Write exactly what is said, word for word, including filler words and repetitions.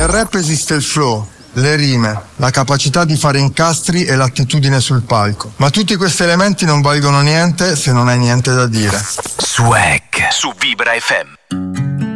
Nel rap esiste il flow, le rime, la capacità di fare incastri e l'attitudine sul palco. Ma tutti questi elementi non valgono niente se non hai niente da dire. Swag su Vibra F M.